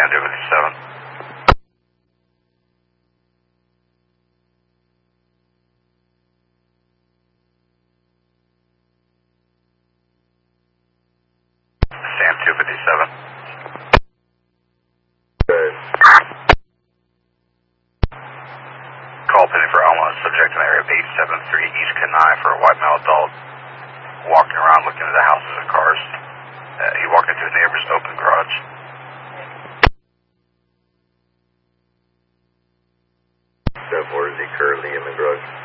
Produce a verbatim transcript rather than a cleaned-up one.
Sam two fifty-seven. Sam two fifty-seven. Good. Call pending for Elma, subject in the area of eight seven three East Kenai for a white male adult walking around looking into houses and cars. Uh, he walked into a neighbor's open garage. So where is he currently in the garage?